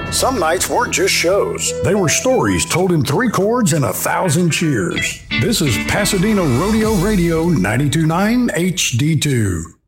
Some nights weren't just shows. They were stories told in 3 chords and 1,000 cheers. This is Pasadena Rodeo Radio 92.9 HD2.